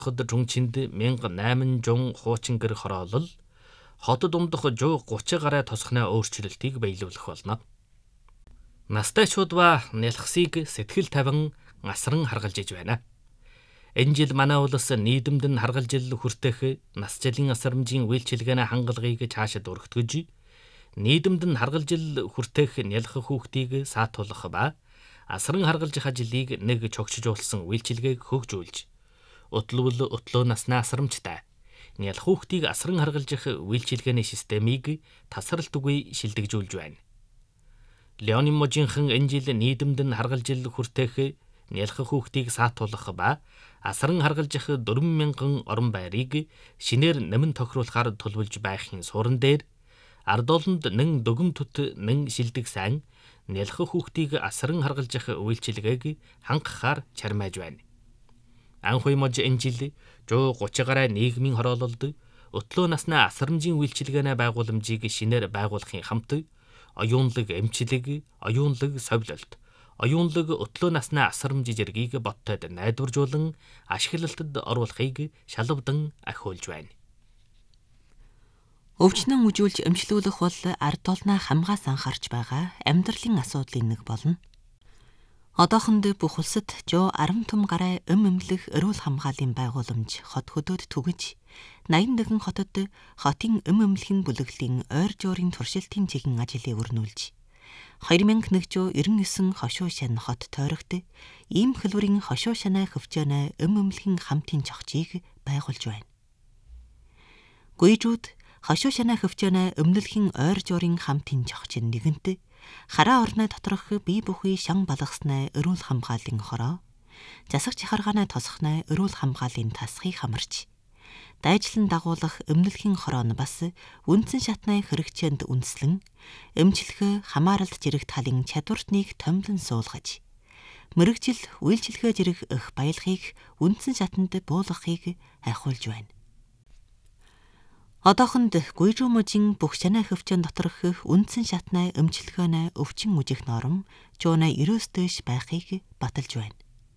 Хотод Жунчинд 1800 хуучин гэр хороолол хотод умдах 130 гаруй тосхны өөрчлөлтийг биелүүлэх болно. Настайчууд ба нялхсыг сэтгэл тавин асран харгалж иж байна. Энэ жил манай улс нийгэмд нь харгалжил хүртэх нас жилийн асрамжийн үйлчилгээний хангалгыг цаашид өргөтгөж, нийгэмд нь харгалжил хүртэх нялх хүүхдийг саатуулах ба асран харгалжих ажлыг нэг чогшижуулсан үйлчилгээг хөгжүүлж, утлуул утлуу насны асрамжтай нялх хүүхдийг асран харгалжих үйлчилгээний системийг тасралтгүй шилдэгжүүлж байна. Леонин Можинхан энэ жил нийгэмд нь харгалжил хүртэх нялх хүүхдийг саатуулах ба асран харгалжих 4,000 орон байрыг шинээр нэмэн тохируулахаар төлөвлөж байхын суран дээр ард олонд нэн дүгм төт нэн шилдэг сайн нялх хүүхдийг асран харгалжих үйлчилгээг хангахаар чармааж байна. Анхуй мож энэ жил 130 гаруй нийгмийн хороололд өтлөө насны асрамжийн үйлчилгээний байгууламжийг шинээр байгуулахын хамт оюунлаг эмчлэг, оюунлаг совилолт, оюунлаг өтлөө насны асрамж зэргийг боттойд найдваржуулан ашиглалтад оруулахыг шалвдан ахиулж байна. Өвчнөн үжүүлж эмчлүүлэх бол ард олноо хамгаас анхаарч байгаа амьдралын асуудлын нэг болно. Одоохонд бүх улсад 110 том гаруй эмчлэх эрүүл хамгааллын байгууламж хот хөдөөд түгэж, 81 хотод хотын эмчлэгийн бүлэглэлийн ойр жуурын туршилтын чиглэн ажлыг өрнүүлж, 2199 хошуу шан хот тойрогт ийм хэлбэрийн хошуу шанаа хөвчөөнө эмчлэгийн хамтын цогцыг байгуулж байна. Гүйжүүд хошуу шанаа хөвчөөнө эмнэлэхийн ойр жуурын хамтын цогцын нэгэнт хараа орны доторх бие бүхий шан балгасны эрүүл хамгааллын хороо, засаг чахаргааны тосхны эрүүл хамгааллын тасхыг хамарч, дайжлан дагуулах эмнэлэхийн хороо нь бас үндсэн шатны хэрэгцээнд үндэслэн эмчлэх хамааралд зэрэг талын чадвартныг томлон суулгаж, мэрэгжил үйлчилгээ зэрэг их баялагийг үндсэн шатанд буулгахыг ахиулж байна. Одоохонд гүйжүү можийн бүх шанаа хөвчөн доторх үндсэн шатны эмчилгээний өвчин үжих норм 190-өөс дээш байхыг баталж байна.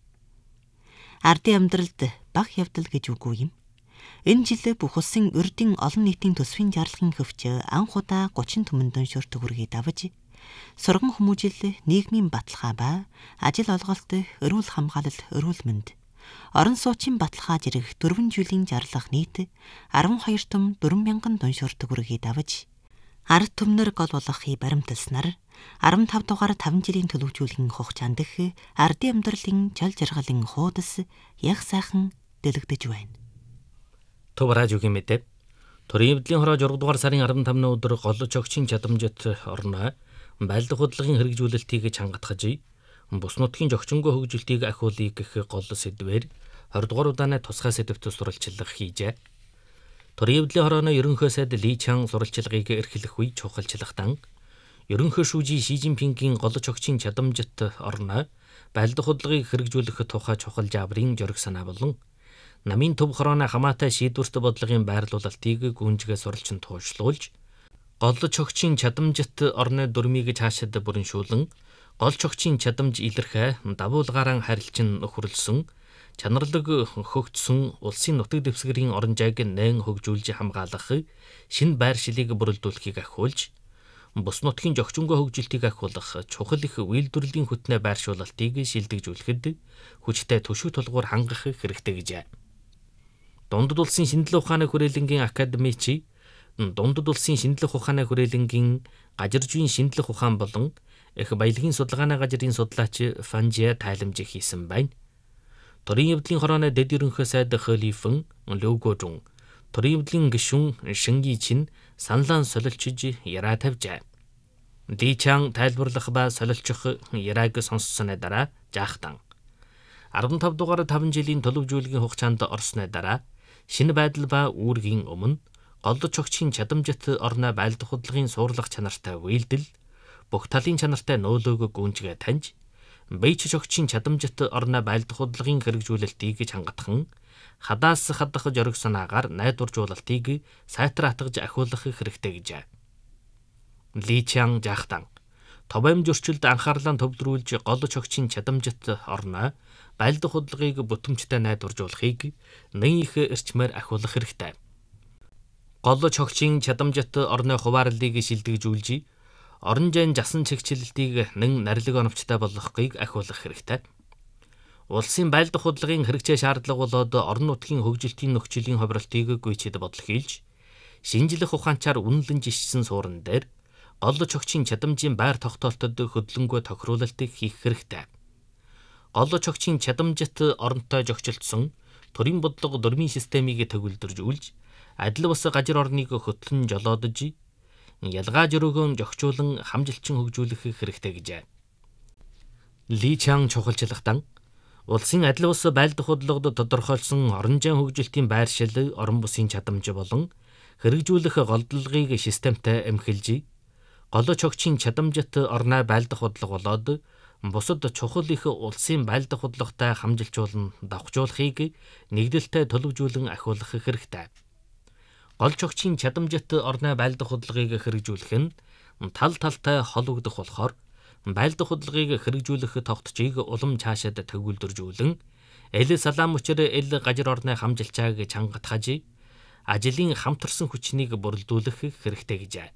Ардын амьдралд бага явдал гэж үгүй юм. Энэ жил бүх улсын эрдийн олон нийтийн төсвийн жарлахын хөвчөө анх удаа 30 түмэндэн шүр төгрөгийг давж, сурган хүмүүжил нийгмийн баталгаа ба ажил олголт эрүүл хамгаалал эрүүл мэнд, орон суучин баталгаа зэрэг 4 жилийн жарлах нийт 12 том 4,000 дуншуур төгрөгийг давж, ард түмнэр гол болгохыг баримталснаар 15 дугаар 5 жилийн төлөвжүүлгийн хугацаанд дэх ардын амьдралын чал жаргалын хуудас яг сайхан дэлгэж байна. Төв радиогийн мэдээ. Төрийн эвдлийн хороо 6 дугаар сарын 15-ны өдөр гол чогчийн чадамжит орноо байлдах хөдөлгөөний хэрэгжүүлэлтийг чангатгаж, бус нутгийн жогчингүй хөгжилтийг ахиулъя гэх гол сэдвээр 20 дугаар удааны тусгай сэдвт сурвалжлага хийжээ. Төрийн эвдлийн хорооны ерөнхий сайд Ли Чан сурвалжлагыг эрхлэх үе чухалчлагтан ерөнхий шүүжийн Ши Жинпингийн гол чогчийн чадамжит орноо байлдах хөдөлгөөнийг хэрэгжүүлэх тухай чухал жаврын жориг санаа болон намын төв хорооны хамаатай шийдвэрт бодлогын байрлуулалтыг гүнжгээ суралцсан туушлуулж, гол чогчийн чадамжит орны дүрмийг цаашид бүрэншүүлэн, гол чогчийн чадамж илэрхэ давуулгаараа харилцан нөхөрлсөн, чанарлаг хөгжсөн улсын нутаг дэвсгэрийн орон зайг нээн хөгжүүлж хамгаалах шинэ байршлыг бүрэлдүүлэхийг ахиулж, бус нутгийн жогчингүй хөгжилтийг ахиулах чухал их үйлдвэрлэлийн хөтнөө байршуулалтыг шилдэгжүүлэхэд хүчтэй төшөө тулгуур хангах хэрэгтэй гэжээ. Дундад улсын шинжилгээ ухааны хүрээлэнгийн академич, дундад улсын шинжилгээ ухааны хүрээлэнгийн гажиржийн шинжилгээ ухаан болон их баялагын судалгааны гажрын судлаач Фанжиа тайламж хийсэн байна. Төрийн эвдлийн хорооны дэд ерөнхий сайд Хөлифэн Лүгожун, төрийн эвдлийн гишүүн Шинги Чин саналаан солилцож яраа тавьжээ. Ли Чан тайлбарлах ба солилцох ярааг сонссоны дараа жаахтан 15 дугаар 5 жилийн төлөвжүүлгийн хугацаанд орсны дараа шинэ байдал ба үүргийн өмнө гол чогчийн чадамжит орны байлдах хөдөлгөөний суурлах чанартай үйлдэл, бүх талын чанартай нөөлөөг гүнжгээ таньж, бийч чогчийн чадамжит орны байлдах хөдөлгөөний хэрэгжүүлэлтийг чангатхан, хадаас хадах жориг санаагаар найдваржуулалтыг сайтар хатгаж ахиулах хэрэгтэй гэжээ. Ли Чан жаахтан товом зөрчилд анхаарлаа төвлөрүүлж гол чогчийн чадамжит орноо баялдах худалдааг бүтэмжтэй найдваржуулахыг нэн их эрчмээр ахиулах хэрэгтэй. Гол чогчийн чадамжит орны хуваарлыг шилдэгжүүлж, орон зайн жасан чигчлэлтийг нэн нарилга оновчтой болгохыг ахиулах хэрэгтэй. Улсын баялдах худалдааны хэрэгцээ шаардлага болоод орон нутгийн хөгжилтийн нөхцөлийн ховролтыг гүйцэд бодол хийлж, шинжлэх ухаанчаар үнэлэн жишсэн суурин дээр гол чогчийн чадамжийн байр тогтоолтод хөдөлгөөнгүй тохируулалт хийх хэрэгтэй. Гол чогчийн чадамжит оронтой зохицолтсон төрийн бодлого дөрмийн системийг төгөлдржүүлж, адил бус гажир орныг хөтлөн жолоодож, ялгаа жөрөөгөө зохицуулан хамжилчин хөгжүүлэх хэрэгтэй гэжээ. Ли Чан чухалчлагтан улсын адил бус баялдах худалдагад тодорхойлсон орон зайн хөгжилтийн байршил, орон бусын чадамж болон хэрэгжүүлэх голдлогыг системтэй эмхэлж, гол чогчийн чадамжит орноо баялдах худлага болоод бусад чухал их улсын баялдах худалдатай хамжилжуулан давхжуулахыг нэгдэлтэй төлөвжүүлэн ахиулах хэрэгтэй. Гол чогчийн чадамжит орноо баялдах худалдааг хэрэгжүүлэх нь тал талтай холбогдох болохоор баялдах худалдааг хэрэгжүүлэх тогтцыг улам цаашаад төгөлдржүүлэн эл салаам учир эл гажир орны хамжилчааг чангатгаж, ажлын хамтарсан хүчнийг бүрэлдүүлэх хэрэгтэй гэжээ.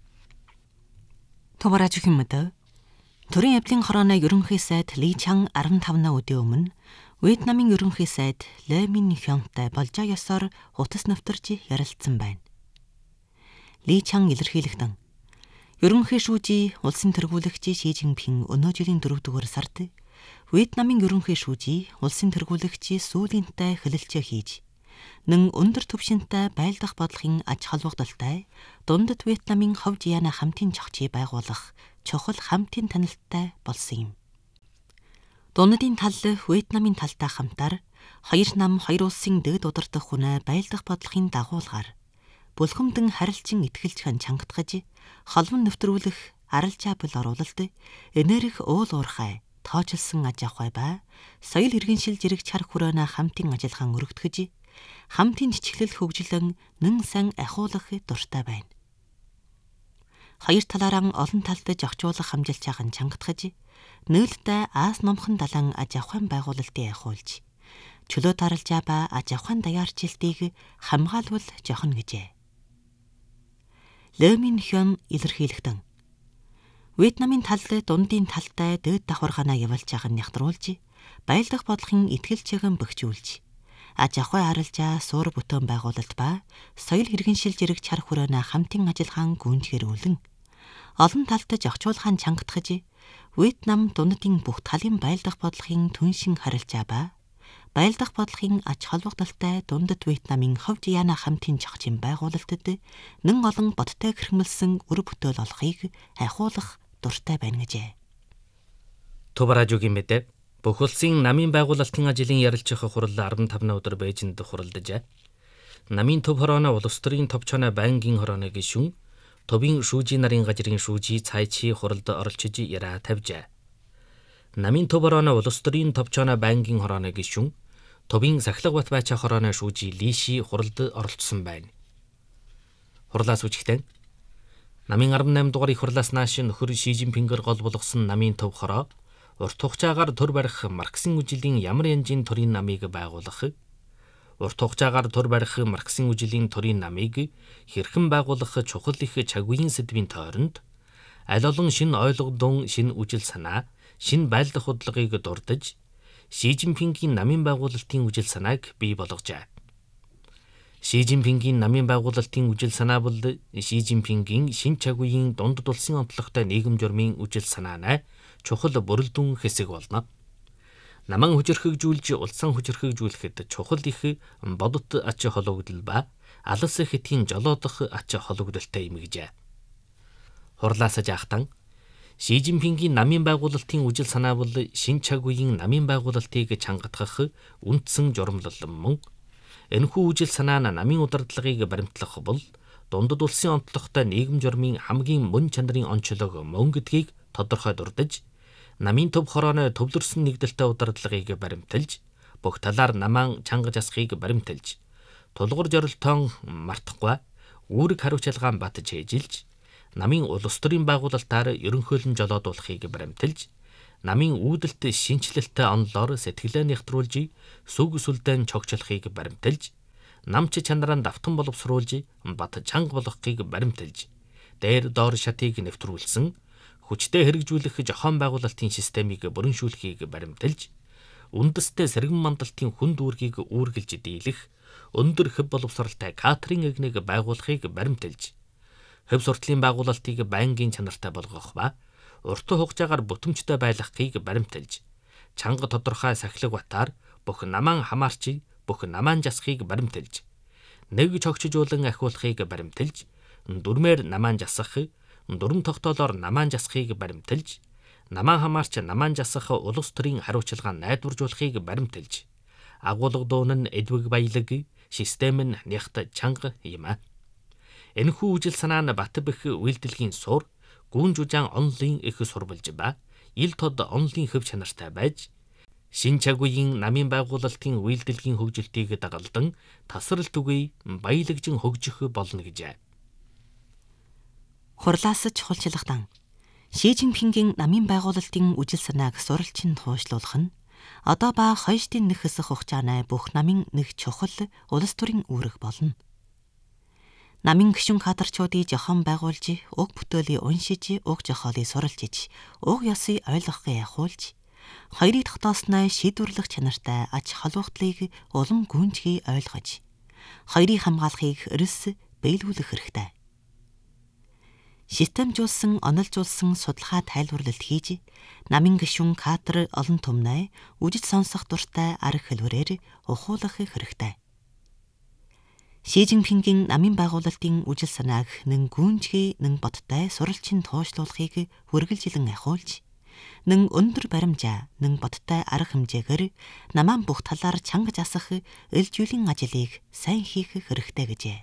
Товараж хэмэд Төрийн явдлын хорооны ерөнхий сайд Ли Чан 15 өдрийн өмнө Вьетнамын ерөнхий сайд Ле Минь Хёнтай болжоо ёсоор хутас навтарч ярилцсан байна. Ли Чан илэрхийлэхдээ ерөнхий шүүжий улсын тэргүүлэгч Ши Жинпин өнөө жилийн 4 дугаар сард Вьетнамын ерөнхий шүүжий улсын тэргүүлэгч сүүлийнтэй хэлэлцээ хийж, нэн өндөр түвшинтэй байлдах бодлогын аж холбогдолтой дундад Вьетнамын ховж яана хамтын зохицыг байгуулах чухал хамтын танилттай болсон юм. Дундадын тал Вьетнамын талтай хамтаар хоёр нам хоёр улсын дэд удирдах хүнээ байлдах бодлогын дагуулгаар бүлхэмдэн харилцан итгэлж чангатгаж, холбон нэвтрүүлэх аралжаа бүл оруулалт, энерги уул уурхай тоочилсан аж ахуй ба соёл иргэншил зэрэг чар хүрээний хамтын ажиллагаан өргөтгөж, хамтын чичгэлэл хөгжлөн нэн сан ахиулах дуртай байна. Хоёр талаараа олон талд зохицуулах хамжилчаахан чангатгаж, нээлттэй Аас номхон далайн аж ахуйн байгуулалтыг ахиулж, чөлөө даралжаа ба аж ахуйн даяарчлалтыг хамгаалвал жохно гэжээ. Ле Минь Хён илэрхийлэхдээ Вьетнамын тал дундын талтай дээд давхаргаанаа явуулж байгааг нягтруулж, баялдах бодлогын итгэлчээгэн бөхжүүлж, аж ахуй аралжаа суур бүтээн байгуулалт ба соёл иргэншил зэрэг чар хүрээний хамтын ажиллагаан гүйцэтгүүлэн олон талд зохицуулахын чангатгаж, Вьетнам дундын бүх талын баялдах бодлогын түншин харилцаа ба баялдах бодлогын аж холбогдолтой дундад Вьетнамын ховж яана хамтын зохицын байгуулалтад нэн олон бодтой хэрхэмлсэн өр бүтээл олохыг ахиулах дуртай байна гэжээ. Товаражуугийн мэдээ бүх улсын намын байгуулалтын ажлын ярилцах хурал 15 өдөр Бээжинд хуралдажээ. Намын төв хорооны улс төрийн товчооны байнгын хорооны гишүүн төвийн шүүжийн нарын гажрын шүүжий цайчи хуралд оролцож яраа тавьжээ. Намын төв хорооны улс төрийн товчооны байнгын хорооны гишүүн төвийн сахилга бат байчаа хорооны шүүжий Лиши хуралд оролцсон байна. Хурлаас үжигтэн намын 18 дугаарыг хурлаас нааш нөхөр Ши Жинпингээр гол болгосон намын төв хороо урт хугацаагаар төр барих Марксийн үжилийн ямар янзын төрийн намыг байгуулах, урт хугацаагаар төр барих Марксийн үжилийн төрийн намыг хэрхэн байгуулах чухал их чагвын сэдвийн тойронд аль олон шинэ ойлгодон, шинэ үжил санаа, шинэ баялдах худалдааг дурдж, Ши Жинпингийн намын байгуулалтын үжил санааг бий болгожээ. Ши Жинпингийн намын байгуулалтын үжил санаа бол Ши Жинпингийн шинэ чагвын дундад улсын онцлогтой нийгэм журмын үжил санаанаа чухал бүрэлдэхүүн хэсэг болно. Наман хүчирхэгжүүлж, улсын хүчирхэгжүүлэхэд чухал их бодит ач холбогдол ба алс хэтийн жолоодох ач холбогдолтой юм гэжээ. Хурлаас жаахтан Ши Жинпингийн намын байгуулалтын үжил санаа бол шинэ чагвын намын байгуулалтыг чангатгах үндсэн журмлал мөн энэхүү үжил санаа нь намын удирдлагыг баримтлах бол дундад улсын онцлогтой нийгэм журмын хамгийн мөн чанарын онцлог мөн гэдгийг тодорхой дурдж, намын төв хорооны төвлөрсөн нэгдэлтэй удирдлагыг баримталж, бүх талаар намаан чангаж асахыг баримталж, тулгуур зорилтоон мартахгүй үүрэг хариуцлагаан батж ээжилж, намын улс төрийн байгуулалтаар ерөнхийлөн жолоодуулахыг баримталж, намын үүдэлт шинчлэлтэй онлоор сэтгэлээ нэвтрүүлж, сүг сүлдэн чогчлохыг баримталж, намч чанараа давтан боловсруулж, бат чанга болгохыг баримталж, дээр доор шатыг нэвтрүүлсэн, хүчтэй хэрэгжүүлэх зохион байгуулалтын системийг бүрэншүүлэхийг баримталж, үндэстэй сэргэн мандалтын хүн дүүргийг үүргэлж дийлэх, өндөр хөв боловсралтай кадрын эгнийг байгуулахыг баримталж, хөв суртлын байгуулалтыг байнгын чанартай болгох ба урт хугацаагаар бүтэмжтэй байлгахыг баримталж, чанга тодорхой сахилга батаар бүх намаан хамаарч, бүх намаан жасахыг баримталж, нэг чогчжуулан ахиулахыг баримталж, дүрмээр намаан жасах, дүрм тогтоолоор намаан жасахыг баримталж, намаан хамаарч намаан жасах улс төрийн хариуцлага найдваржуулахыг баримталж, агуулга дуун нь эдвэг баялаг, систем нь нягт чанга юм а. Энэхүү үжил санаа нь бат бэх үйлдэлгийн сур, гүн жужаан онлын их сурвалж ба ил тод онлын хөв чанартай байж, шин чагуугийн намын байгуулалтын үйлдэлгийн хөгжилтийг дагалдан тасралт үгүй баялагжин хөгжих болно гэжээ. Хурлаас чухалчлагдан Ши Жинпингийн намын байгуулалтын үжил санааг суралцин туушлуулах нь одоо ба хойштын нэг хэсэг хугацааны бүх намын нэг чухал улс төрийн үүрэг болно. Намын гишүүн кадрчуудыг зохион байгуулж, уг бүтээлийг уншиж, уг зохиолыг суралцж, уг ёсыг ойлгохыг ахуулж, хоёрыг тогтоосноо шийдвэрлэх чанартай аж холбогдлыг улам гүнзгий ойлгож, хоёрыг хамгаалахыг эрс биелүүлэх хэрэгтэй. Системжуулсан, онолжуулсан судалгаа тайлбарлалт хийж, намын гишүүн кадр олон түмнээ үжиж сонсох дуртай арга хэлбэрээр ухуулах хэрэгтэй. Ши Жинпингийн намын байгуулалтын үжил санааг нэн гүнзгий нэн бодтой суралцин туушлуулахыг хүргэлжилэн ахиулж, нэн өндөр баримжаа нэн бодтой арга хэмжээгээр намаан бүх талаар чанга засах элжүүлийн ажлыг сайн хийх хэрэгтэй гэжээ.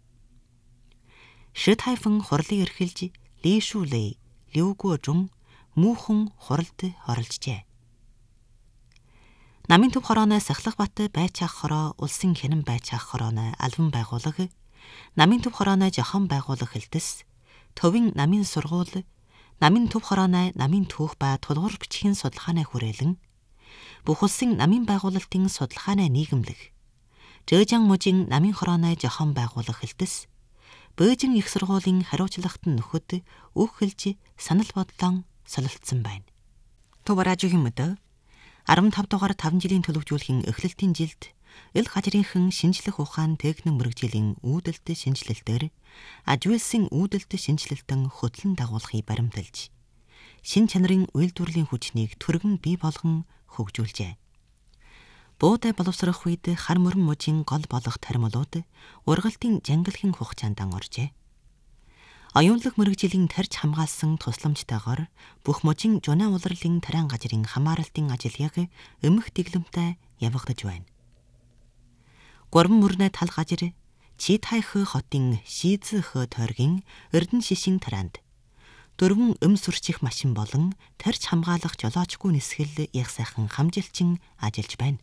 Ши Тайфун хурлыг эрхэлж, Ли Шүлэй, Лю Гуожун мөнхөн хуралд оролцжээ. Намын төв хорооны Сахлах бат байцаах хороо улсын хянан байцаах хорооны албан байгууллага, намын төв хорооны зохион байгуулах хэлтэс, төвийн намын сургууль, намын төв хорооны намын түүх ба тулгуур бичгийн судалгааны хүрээлэн, бүх улсын намын байгуулалтын судалгааны нийгэмлэг, Жэжан мужийн намын хорооны зохион байгуулах хэлтэс, Бээжин их сургуулийн хариуцлагат нөхөд үг хэлж санал бодлоо солилцсон байна. Төв радиогийн мөдө 15 дугаар 5 жилийн төлөвжүүлэхийн эхлэлтийн жилд ил хажрынхан шинжлэх ухаан техник мэргэжлийн үүдэлт шинжилэлтээр ажуулсан үүдэлт шинжилэлтэн хөтлөн дагуулахыг баримталж, шин чанарын үйлдвэрлэлийн хүчнийг түргэн бий болгон хөгжүүлжээ. Буудай боловсрох үед хар мөрөн мужийн гол болох таримлууд ургалтын жангалхийн хугацаанд оржээ. Оюунлаг мэргэжлийн тарьж хамгаалсан тусламжтайгаар бүх мужийн жунаа улирлын тариан газрын хамааралтын ажлыг эмх дэглэмтэй явагдаж байна. Гурван мөрнө тал газар Чи Тайх хотын Шизх тойргийн Эрдэнэ шишин тарианд дөрвөн сүрчих машин болон тарьж хамгаалах жолоочгүй нисгэл яг сайхан хамжилчин ажиллаж байна.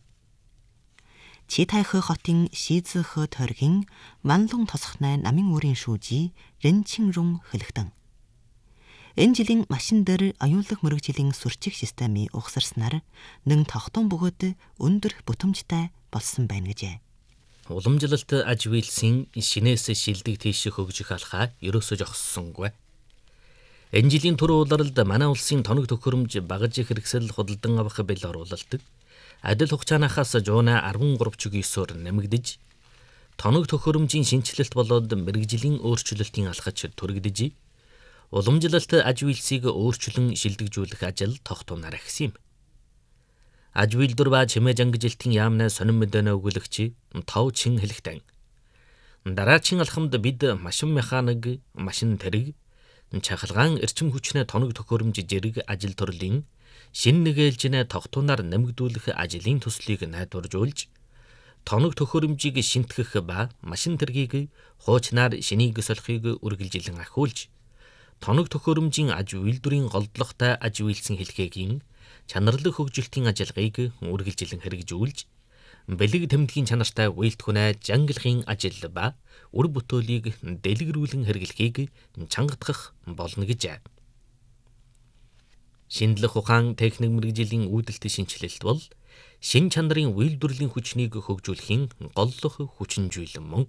Чи Тайх хотын Шизх тойргийн Ванлун тосхны намын үрийн шүүжи Рэнчин рун хэлэгдэн. Энэ жилийн машин дээр оюунлаг мэргэжлийн сүрчих системийн ухсарснаар нэн тогтун бөгөөд өндөр бүтэмжтэй болсон байна гэжээ. Уламжлалт аж үйлсийн шинээс шилдэг тийш хөгжих алхаа ерөөсөө зогссонгүй. Энэ жилийн түрүү улиралд манай улсын тоног төхөөрөмж багаж хэрэгсэл худалдан авах бэл оруулалт адил хугацаанаас жуунаа 13.9-оор нэмэгдэж, тоног төхөөрөмжийн шинжилэлт болоод мэргэжлийн өөрчлөлтийн алхаж түрэгдэж, уламжлалт аж үйлсийг өөрчлөн шилдэгжүүлэх ажил тогтунаар ахсан юм. Аж үйлдвэр ба чимээ жангижилтын яамнаа сонин мэдэнэ өгүүлэгч тав чин хэлэхтэн. Дараагийн алхамд бид машин механик, машин тэрэг, чахалгаан эрчим хүчний тоног төхөөрөмж зэрэг ажил төрлийн шин нэгээлжнээ тогтунаар нэмэгдүүлэх ажлын төслийг найдваржуулж, тоног төхөөрөмжийг шинтгэх ба машин тэргийг хуучнаар шинийг солихыг үргэлжилэн ахиулж, тоног төхөөрөмжийн аж үйлдвэрийн голдлоготой аж үйлсэн хэлхээгийн чанарлаг хөгжилтийн ажиллагааг үргэлжилэн хэрэгжүүлж, бэлэг тэмдгийн чанартай үйлдвэрнээ жангалахын ажил ба үр бүтээлийг дэлгэрүүлэн хэрэглэхийг чангадах болно гэж. Шинжлэх ухаан техник мэргэжлийн үүдэлт шинжилэлт бол шин чанарын үйлдвэрлэлийн хүчнийг хөгжүүлэхийн голлох хүчин зүйлэн мөн.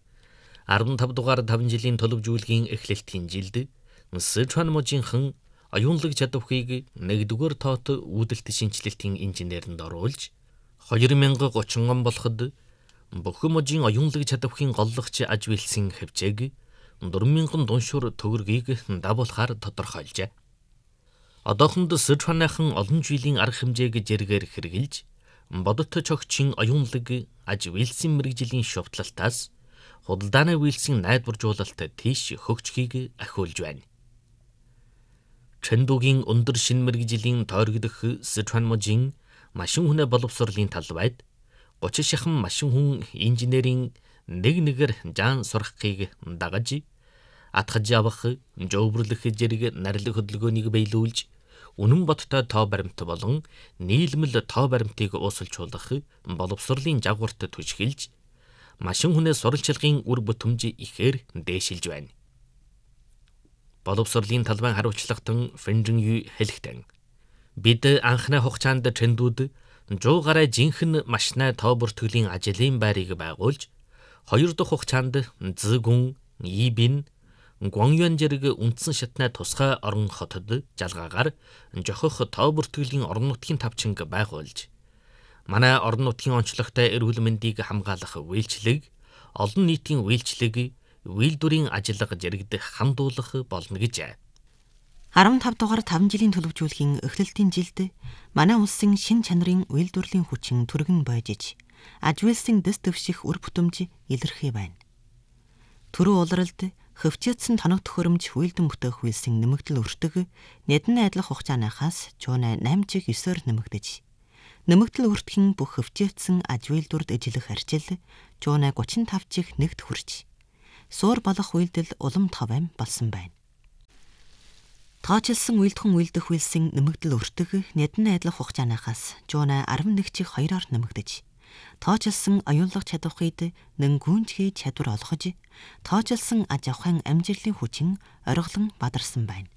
15 дугаар 5 жилийн төлөвжүүлгийн эхлэлтийн жилд Сычуан мужийнхан оюунлаг чадварыг 1-р тоот үүдэлт шинжилэлтийн инженеринд оруулж 2030 он болоход бүхэн мужийн оюунлаг чадварын голлогч ажигласан хэмжээг 4,000 дуншуур төгрөгийг дагуулахаар тодорхойлжээ. Одоохонд Сычуаныхан олон жилийн арга хэмжээг зэрэгээр хэрэгжилж бодит чогчийн оюунлаг ажигласан мэргэжлийн шувтлалтаас худалдааны үйлсийн найдваржуулалт тийш хөгжихийг ахиулж байна. Чэндугийн өндөр шин мэргэжлийн тойрогдох Сычуан мужийн машин хүнээ боловсролын талбайд 30 шахан машин хүн инженерийн нэг-нэгээр жаан сурахыг дагаж атгаж авах, жовбрлох зэрэг нарилах хөдөлгөөнийг биелүүлж үнэн бодтой тоо баримт болон нийлмэл тоо баримтыг уусалжуулах боловсролын жагварт түшгэлж машин хүнээ суралцлагын үр бүтэмж ихээр дээшилж байна. Боловсролын талбайн хариуцлагатан Фэнжин Ю хэлэхдээ бид анхны хугацаанд Чэндүүд 100 гаруй жинхэнэ машинаа тоо бүртгэлийн ажлын байрыг байгуулж 2 дахь хугацаанд Зэгүн, Ибин, Гуанюан зэрэг үндсэн шатны тусгай орон хотод жалгаагаар жохох тоо бүртгэлийн орон нутгийн тавчинг байгуулж манай орон нутгийн онцлогтой эрүүл мэндийг хамгаалах үйлчлэг, олон нийтийн үйлчлэг, үйлдвэрийн ажиллага зэрэгт хандуулах болно гэж. 15 дугаар 5 жилийн төлөвжүүлгийн эхлэлтийн жилд манай улсын шин чанарын үйлдвэрлэлийн хүчин түргэн бойжиж ажигласан дэс дэвших үр бүтэмж илэрхий байна. Түрүү улиралд хөвчөөдсөн тоног төхөөрөмж үйлдэн бүтээх үйлсийн нэмэгдэл өртөг нэдэн найдлах хугацаанаас жуунаа 8 чиг 9-оор нэмэгдэж нэмэгдэл өртгөн бүх хөвчөөдсөн аж үйлдвэрд ажиллах арчил жуунаа 35 чиг нэгт хүрч суур болох үйлдэл улам товэм болсон байна. Тооцолсон үйлдхэн үйлдэх үйлсийн нэмэгдэл өртөг нэдэн найдлах хугацаанаас жуунаа 11 чиг 2-оор нэмэгдэж тооцолсон оюунлаг чадварыг нэн гүнжгий чадвар олгож тооцолсон аж ахуйн амжилтын хүчин ориглон бадарсан байна.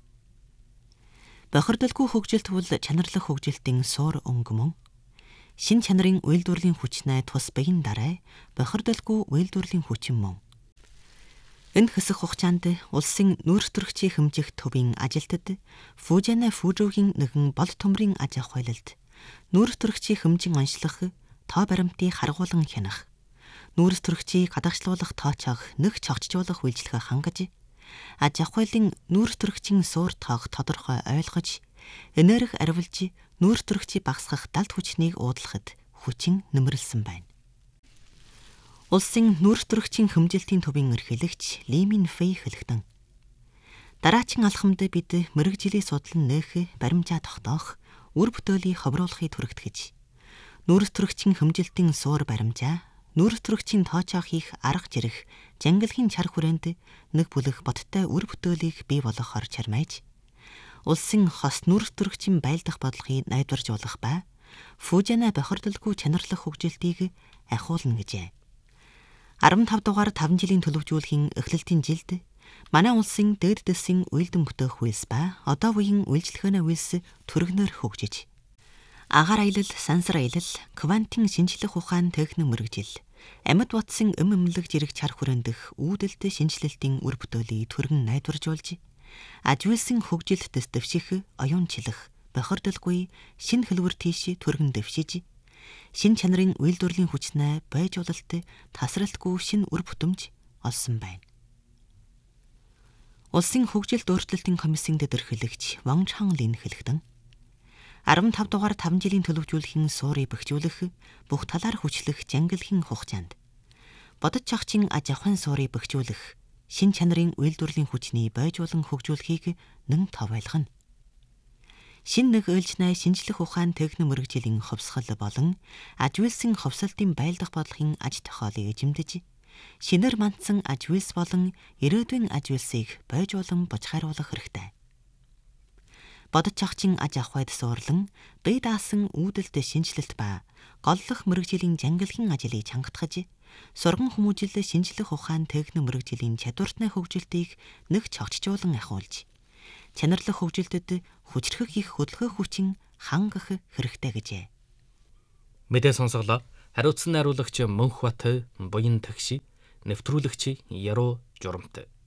Бохирдолгүй хөгжилт бол чанарлах хөгжилтийн суур өнгө мөн. Шин чанарын үйлдвэрлэлийн хүчнээ тус бэгэн дараа бохирдолгүй үйлдвэрлэлийн хүчин мөн. Энэ хэсэг хугацаанд улсын нүүрстөрөгчийн хэмжих төвийн ажилтад Фужана Фужуугийн нэгэн бол төмрийн аж ахуйлалд нүүрстөрөгчийн хэмжин онцлох тоо баримтыг харгуулan хянах, нүүрстөрөгчийг гадагшлуулах тоочоог нэг чогчжуулах үйлчлэгээ хангаж, аж ахуйлын нүүрстөрөгчийн суур тоог тодорхой ойлгож, энерги арвилж нүүрстөрөгчийг багасгах далд хүчнийг уудлахад хүчин нэмэрлсэн байна. Улсын нүүрстөрөгчийн хэмжилтийн төвийн эрхлэгч Ли Мин Фэй хэлэхдээ дараачин алхамд бид мэрэгжлийн судлан нээх, баримжаа тогтоох, үр бүтээлийг ховруулахыг түрэгтгэж нүүрстөрөгчийн хэмжилтийн суур баримжаа, нүүрстөрөгчийн тоочоо хийх арга зэрэг жангилхийн чар хүрээнд нэг бүлэг бодтой үр бүтээлийг бий болгохоор чармайж, улсын хос нүүрстөрөгчийн байлдах бодлогыг найдваржуулах ба Фужана бохирдолгүй чанарлах хөгжилтийг ахиулна гэжээ. 15 дугаар 5 жилийн төлөвжүүлгийн эхлэлтийн жилд манай улсын дээд дэсийн үйлдэн бүтээх үйлс ба одоо үеийн үйлчлэгээний үйлс түргэнээр хөгжиж агаар аялал, сансар аялал, квантын шинжлэх ухаан техник мэргэжил, амьд бодсон эмэмлэг зэрэг чар хүрэндэх үүдэлт шинжилэлтийн үр бүтээлийг түргэн найдваржуулж, ажигласан хөгжилт дэс дэвших, оюунчлах, бохирдолгүй шинэ хэлбэр тийш түргэн дэвшиж, шин чанарын үйлдвэрлэлийн хүчнээ байжуулалт тасралтгүй шинэ үр бүтэмж олсон байна. Улсын хөгжилт өөрчлөлтийн комиссийн дэдэрхэлэгч Ван Чхан Лин хэлэхдээ 15 дугаар 5 жилийн төлөвжүүлэхийн суурийг бэхжүүлэх, бүх талаар хүчлэх жангилхийн хугацаанд бодит чагчийн аж ахуйн суурийг бэхжүүлэх, шин чанарын үйлдвэрлэлийн хүчний байжуулан хөгжүүлэхийг нэн тов байлгана. Шин нэг ээлжнээ шинжлэх ухаан техник мэргэжлийн хувьсгал болон ажигласан хувьсалтын байлдах бодлогын аж тохиолыг эзэмдэж, шинээр мандсан ажиглс болон ирээдүйн ажиглсыг байжуулан бочхааруулах хэрэгтэй. Бодит чагчийн аж ахуйд суурлан, бие даасан үүдэлт шинжилэлт ба голлох мэргэжлийн жангилхийн ажлыг чангатгаж, сурган хүмүүжил шинжлэх ухаан техник мэргэжлийн чадвартны хөгжилтийг нэг чогчжуулан ахиулж, чанарлах хөгжилдөд хүчрхэг их хөдөлгөөх хүчин хангах хэрэгтэй гэжээ. Мэдээ сонсголоо. Хариуцсан найруулагч Мөнхбат, буян тагши, нэвтрүүлэгч Яруу Журамт.